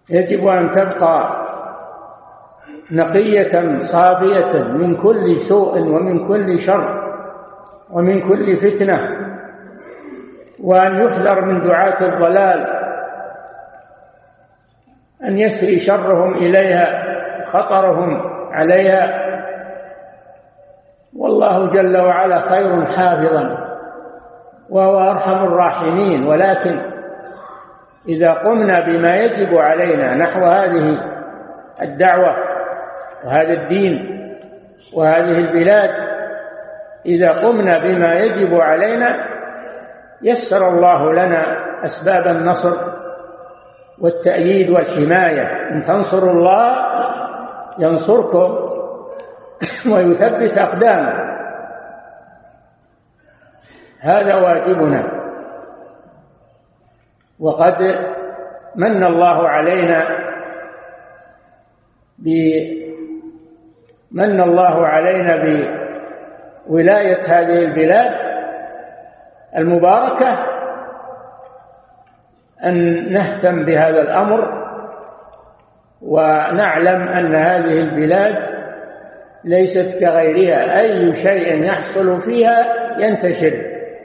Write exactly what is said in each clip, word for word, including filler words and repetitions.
يجب أن تبقى نقية صافية من كل سوء ومن كل شر ومن كل فتنة، وأن يحذر من دعاة الضلال أن يسري شرهم إليها خطرهم عليها. والله جل وعلا خير حافظا وهو أرحم الراحمين. ولكن إذا قمنا بما يجب علينا نحو هذه الدعوة وهذا الدين وهذه البلاد، إذا قمنا بما يجب علينا يسر الله لنا أسباب النصر والتأييد والحماية. إن تنصروا الله ينصركم ويثبت أقدامكم. هذا واجبنا. وقد من الله علينا من الله علينا بولاية هذه البلاد المباركة أن نهتم بهذا الأمر، ونعلم أن هذه البلاد ليست كغيرها، أي شيء يحصل فيها ينتشر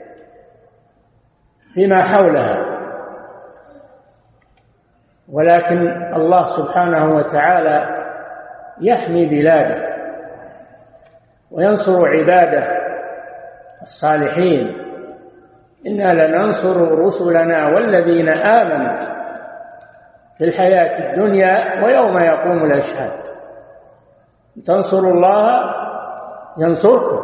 فيما حولها. ولكن الله سبحانه وتعالى يحمي بلاده وينصر عباده الصالحين. إنا لننصر رسلنا والذين آمنوا في الحياة الدنيا ويوم يقوم الأشهاد. تنصروا الله ينصركم.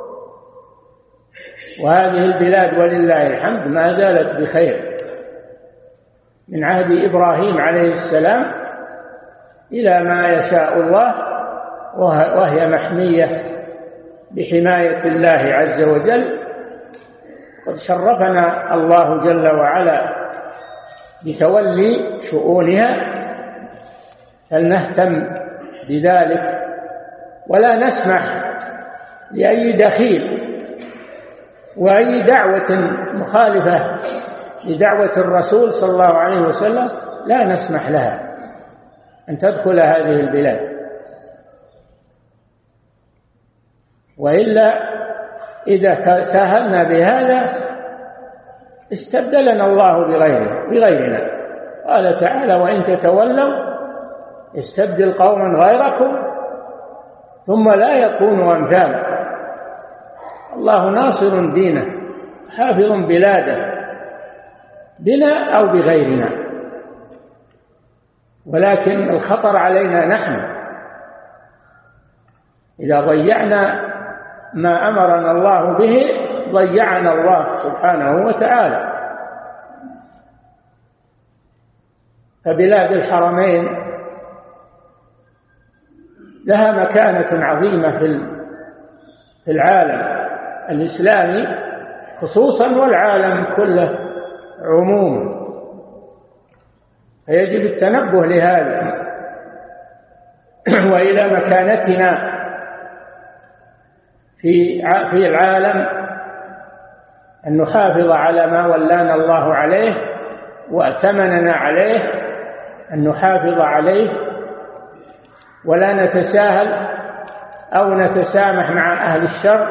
وهذه البلاد ولله الحمد ما زالت بخير من عهد إبراهيم عليه السلام إلى ما يشاء الله، وهي محمية بحماية الله عز وجل. قد شرفنا الله جل وعلا بتولي شؤونها، فلنهتم بذلك ولا نسمح لأي دخيل وأي دعوة مخالفة لدعوة الرسول صلى الله عليه وسلم لا نسمح لها أن تدخل هذه البلاد. وإلا إذا ساهمنا بهذا استبدلنا الله بغيره بغيرنا. قال تعالى: وإن تتولوا استبدل قوما غيركم ثم لا يكونوا أمثالكم. الله ناصر دينه حافظ بلاده بنا أو بغيرنا، ولكن الخطر علينا نحن. إذا ضيعنا ما أمرنا الله به ضيعنا الله سبحانه وتعالى. فبلاد الحرمين لها مكانة عظيمة في العالم الإسلامي خصوصا والعالم كله عموما، فيجب التنبه لهذا وإلى مكانتنا في في العالم، أن نحافظ على ما ولانا الله عليه وأتمننا عليه، أن نحافظ عليه ولا نتساهل أو نتسامح مع أهل الشر،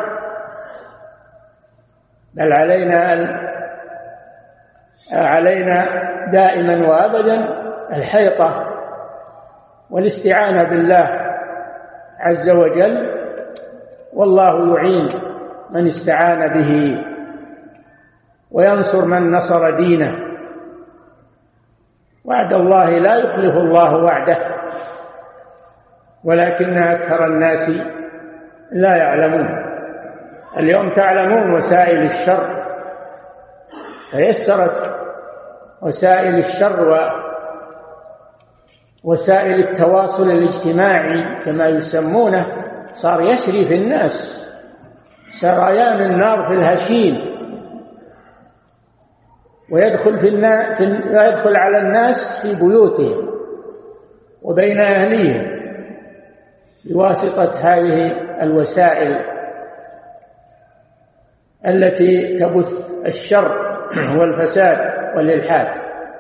بل علينا أن علينا دائما وأبدا الحيطة والاستعانة بالله عز وجل، والله يعين من استعان به وينصر من نصر دينه. وعد الله لا يخلف الله وعده ولكن أكثر الناس لا يعلمون. اليوم تعلمون وسائل الشر، تيسرت وسائل الشر ووسائل التواصل الاجتماعي كما يسمونه، صار يسري في الناس سريان النار في الهشيم، ويدخل, في النا... ويدخل على الناس في بيوتهم وبين أهليهم بواسطة هذه الوسائل التي تبث الشر والفساد والإلحاد.